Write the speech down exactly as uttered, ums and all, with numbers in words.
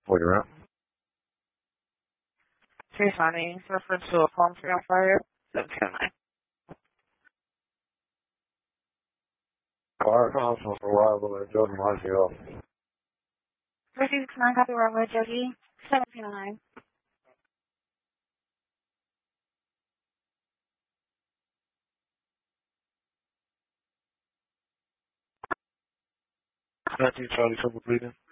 for your route. Case findings reference to a farm free on fire, seven ten nine. Fire console for arrival at Jordan Marshall. three six nine, copy arrival at Jody, seventeen oh nine. Matthew Charlie Triple Bleeding.